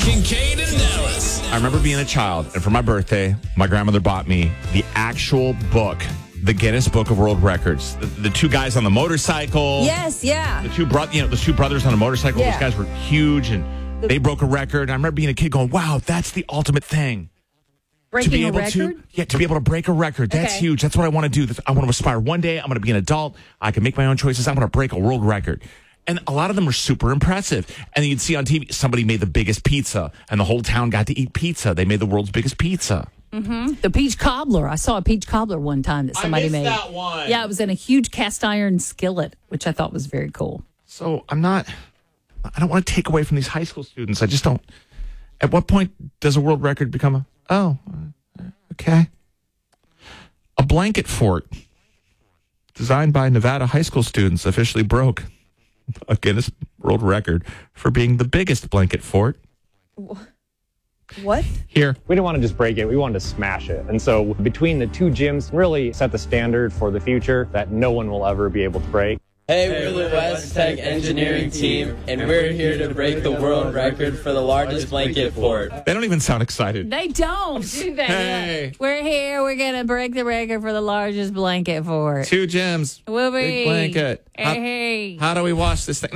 Kincaid and Dallas. I remember being a child, and for my birthday, my grandmother bought me the actual book, the Guinness Book of World Records. The two guys on the motorcycle. Yes, yeah. The two brothers on a motorcycle. Yeah. Those guys were huge, and they broke a record. I remember being a kid going, "Wow, that's the ultimate thing." Breaking a record? To be able to break a record. That's Okay. huge. That's what I want to do. I want to aspire. One day, I'm going to be an adult. I can make my own choices. I'm going to break a world record. And a lot of them are super impressive. And you'd see on TV, somebody made the biggest pizza, and the whole town got to eat pizza. They made the world's biggest pizza. The peach cobbler. I saw a peach cobbler one time that somebody made. that one. Yeah, it was in a huge cast iron skillet, which I thought was very cool. So I don't want to take away from these high school students. I just don't. At what point does a world record become okay. A blanket fort designed by Nevada high school students officially broke a Guinness World Record for being the biggest blanket fort. What? Here. We didn't want to just break it, we wanted to smash it. And so between the two gyms, really set the standard for the future that no one will ever be able to break. Hey, we're the West Tech Engineering Team, and we're here to break the world record for the largest blanket fort. They don't even sound excited. They don't, do they? Hey. We're here. We're going to break the record for the largest blanket fort. 2 gyms. Whoopee. Big blanket. Hey. How do we wash this thing?